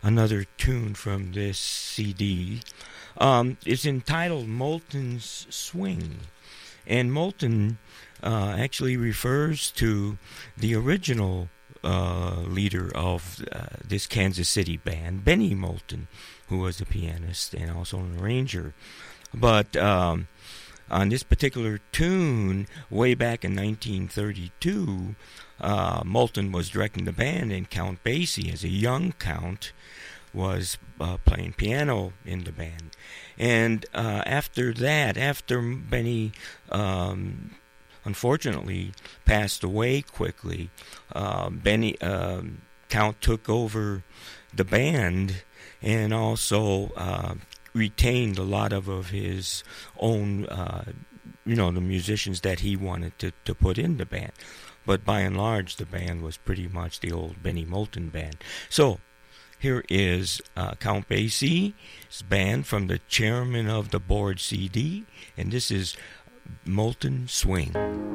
another tune from this CD. It's entitled Moulton's Swing. And Moulton actually refers to the original leader of this Kansas City band, Benny Moulton, who was a pianist and also an arranger. But on this particular tune, way back in 1932, Moulton was directing the band, and Count Basie, as a young count, was playing piano in the band. And after that, after Benny unfortunately passed away quickly, Count took over the band and also retained a lot of his own, the musicians that he wanted to put in the band. But by and large, the band was pretty much the old Benny Moulton band. So here is Count Basie's band from the Chairman of the Board CD, and this is Moulton Swing.